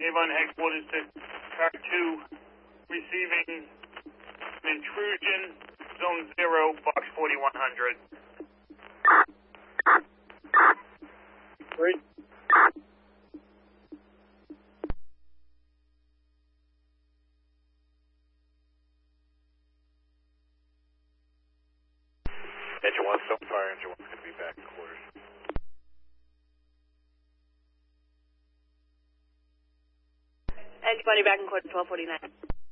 Avon headquarters to car 2, receiving an intrusion, zone 0, box 4100. 3. Engine 1, so fire. Engine 1's going to be back in quarters. Engine 1, back in quarters, 1249.